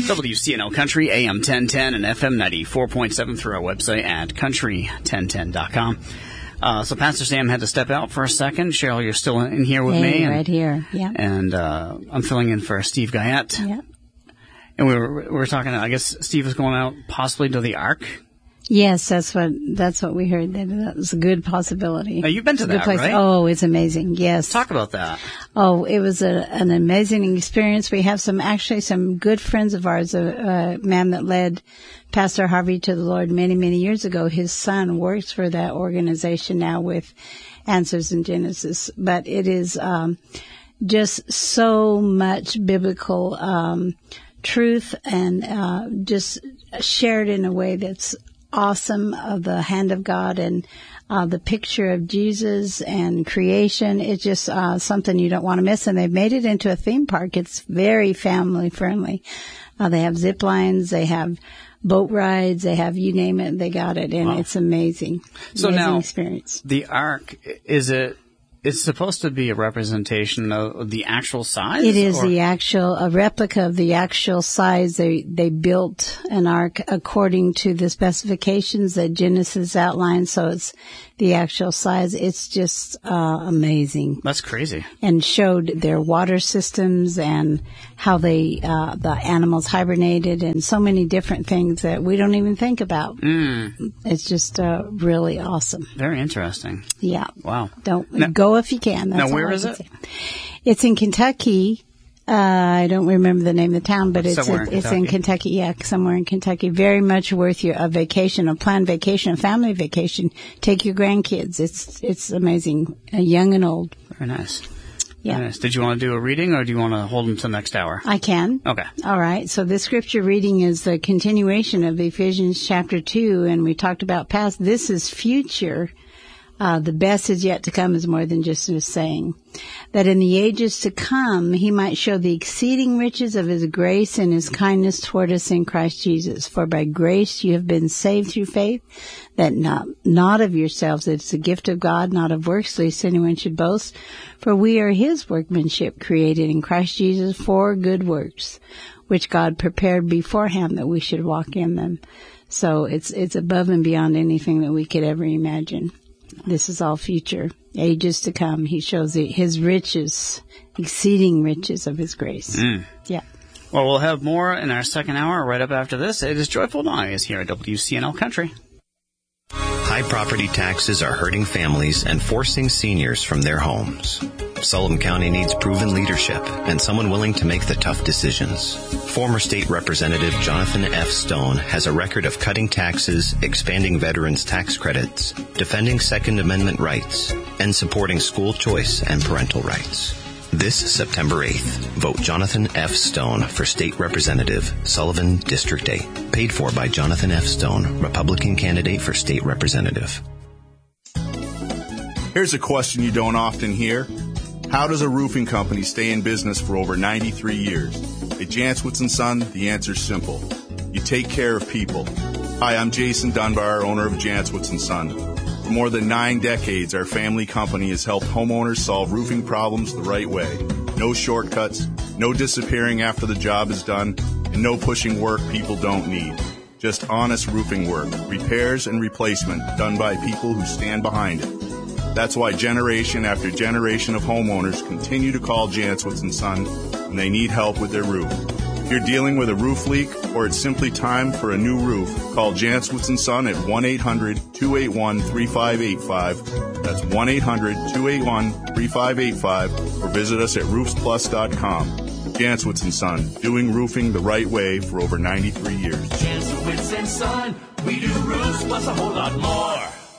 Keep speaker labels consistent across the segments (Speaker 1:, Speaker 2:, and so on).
Speaker 1: WCNL Country, AM 1010 and FM 94.7 through our website at country1010.com. So Pastor Sam had to step out for a second. Cheryl, you're still in here with me.
Speaker 2: Right here, yeah.
Speaker 1: And I'm filling in for Steve Guyette.
Speaker 2: Yeah.
Speaker 1: And we were talking, I guess Steve is going out possibly to the Ark.
Speaker 2: Yes, that's what we heard. That was a good possibility.
Speaker 1: Now, you've been to that, right?
Speaker 2: Oh, it's amazing. Yes.
Speaker 1: Talk about that.
Speaker 2: Oh, it was an amazing experience. We have some good friends of ours. A man that led Pastor Harvey to the Lord many, many years ago. His son works for that organization now with Answers in Genesis. But it is just so much biblical truth and just shared in a way that's awesome, of the hand of God and the picture of Jesus and creation. It's just something you don't want to miss. And they've made it into a theme park. It's very family friendly. They have zip lines, they have boat rides, they have you name it, they got it, and wow. It's amazing.
Speaker 1: So
Speaker 2: amazing
Speaker 1: now,
Speaker 2: experience.
Speaker 1: The Ark, it's supposed to be a representation of the actual size?
Speaker 2: It is a replica of the actual size. They built an ark according to the specifications that Genesis outlined, so it's the actual size. It's just amazing.
Speaker 1: That's crazy. And
Speaker 2: showed their water systems and how the animals hibernated and so many different things that we don't even think about. It's just really awesome.
Speaker 1: Very interesting.
Speaker 2: Yeah.
Speaker 1: Wow.
Speaker 2: Go if you can.
Speaker 1: That's where is it?
Speaker 2: It's in Kentucky. I don't remember the name of the town, but it's in Kentucky. Yeah, somewhere in Kentucky. Very much worth a vacation, a planned vacation, a family vacation. Take your grandkids. It's amazing, young and old.
Speaker 1: Very nice.
Speaker 2: Yeah.
Speaker 1: Very nice. Did you want to do a reading, or do you want to hold them till next hour?
Speaker 2: I can.
Speaker 1: Okay.
Speaker 2: All right. So this scripture reading is the continuation of Ephesians chapter 2, and we talked about past. This is future. The best is yet to come is more than just a saying. That in the ages to come, he might show the exceeding riches of his grace and his kindness toward us in Christ Jesus. For by grace you have been saved through faith, that not of yourselves, it is a gift of God, not of works, lest anyone should boast. For we are his workmanship, created in Christ Jesus for good works, which God prepared beforehand that we should walk in them. So it's above and beyond anything that we could ever imagine. This is all future, ages to come. He shows his riches, exceeding riches of his grace. Yeah.
Speaker 1: Well, we'll have more in our second hour right up after this. It is Joyful Noise here at WCNL Country.
Speaker 3: High property taxes are hurting families and forcing seniors from their homes. Sullivan County needs proven leadership and someone willing to make the tough decisions. Former State Representative Jonathan F. Stone has a record of cutting taxes, expanding veterans' tax credits, defending Second Amendment rights, and supporting school choice and parental rights. This September 8th, vote Jonathan F. Stone for State Representative, Sullivan District 8. Paid for by Jonathan F. Stone, Republican candidate for State Representative.
Speaker 4: Here's a question you don't often hear. How does a roofing company stay in business for over 93 years? At Jantzwitz & Son, the answer's simple. You take care of people. Hi, I'm Jason Dunbar, owner of Jantzwitz & Son. For more than 9 decades, our family company has helped homeowners solve roofing problems the right way. No shortcuts, no disappearing after the job is done, and no pushing work people don't need. Just honest roofing work, repairs and replacement done by people who stand behind it. That's why generation after generation of homeowners continue to call Jantzwitz & Son when they need help with their roof. If you're dealing with a roof leak or it's simply time for a new roof, call Jantzwitz & Son at 1-800-281-3585. That's 1-800-281-3585 or visit us at roofsplus.com. Jantzwitz & Son, doing roofing the right way for over 93 years.
Speaker 5: Jantzwitz & Son, we do roofs plus a whole lot more.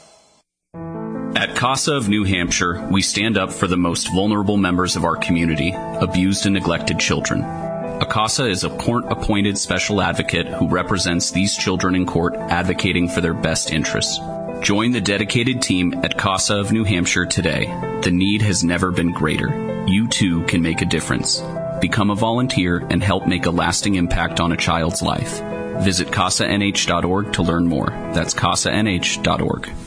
Speaker 6: At CASA of New Hampshire, we stand up for the most vulnerable members of our community, abused and neglected children. CASA is a court-appointed special advocate who represents these children in court, advocating for their best interests. Join the dedicated team at CASA of New Hampshire today. The need has never been greater. You too can make a difference. Become a volunteer and help make a lasting impact on a child's life. Visit CASANH.org to learn more. That's CASANH.org.